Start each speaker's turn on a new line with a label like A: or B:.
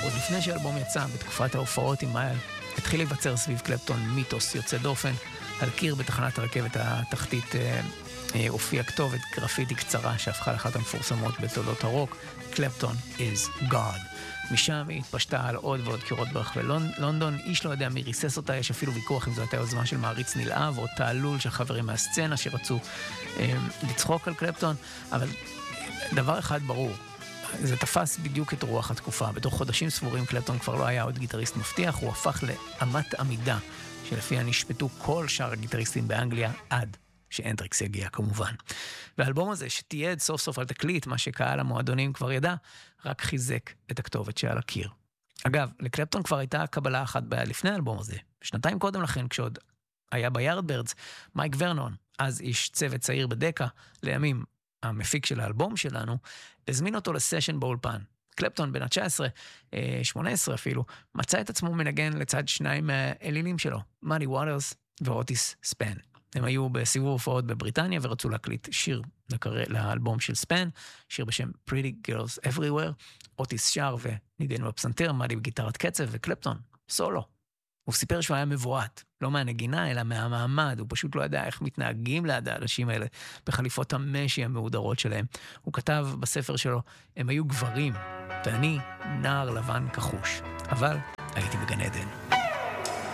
A: עוד לפני שהאלבום יצא, בתקופת ההופעות עם מייל, התחיל להיווצר סביב קלפטון מיתוס יוצא דופן. על קיר בתחנת הרכבת התחתית הופיעה כתובת גרפיטי קצרה שהפכה לאחת המפורסמות בתולדות הרוק, קלפטון is God. משם היא התפשטה על עוד ועוד קירות ברחבי לונדון. איש לא יודע מי ריסס אותה, יש אפילו ויכוח אם זו הייתה יוזמה של מעריץ נלהב או תעלול של חברים מהסצנה שרצו לצחוק על קלפטון. אבל דבר אחד ברור, זה תפס בדיוק את רוח התקופה. בתוך חודשים ספורים קלפטון כבר לא היה עוד גיטריסט מבטיח, הוא הפך לאמת עמידה שלפיה נשפטו כל שאר הגיטריסטים באנגליה עד שהנדריקס יגיע כמובן. והאלבום הזה שתיעד סוף סוף על תקליט, מה שקהל המועדונים כבר ידע, רק חיזק את הכתובת שעל הקיר. אגב, לקלפטון כבר הייתה קבלה אחת לפני האלבום הזה. שנתיים קודם לכן, כשעוד היה ביארדברדס, מייק ורנון, אז איש צוות צעיר בדקה, לימים המפיק של האלבום שלנו, הזמין אותו לסשן באולפן. קלפטון בן ה-19, 18 אפילו, מצא את עצמו מנגן לצד שניים מהאלילים שלו, מאדי ווטרס ואוטיס ספן. הם היו בסיבוב הופעות בבריטניה ורצו להקליט שיר לאלבום של ספן, שיר בשם Pretty Girls Everywhere. אוטיס שר וניגן בפסנתר, מאדי בגיטרת קצב וקלפטון סולו. הוא סיפר שהוא היה מבועת, לא מהנגינה אלא מהמעמד, הוא פשוט לא ידע איך מתנהגים ליד האנשים האלה בחליפות המשי המהודרות שלהם. הוא כתב בספר שלו, הם היו גברים ואני נער לבן כחוש, אבל הייתי בגן עדן.